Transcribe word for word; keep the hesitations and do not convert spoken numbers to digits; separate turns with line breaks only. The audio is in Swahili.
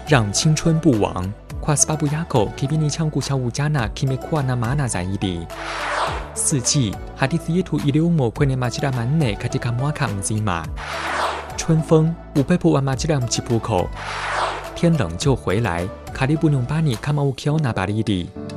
让青春不亡。Kwa sababu yako kipindi changu cha ujana kimekuwa na maana zaidi. 四季 hadithi yetu iliumo kwenye majira manne katika mwaka mzima. 春风 upepo wa majira ya mchipuko. 天冷就回来 karibu nyumbani kama ukiona baridi.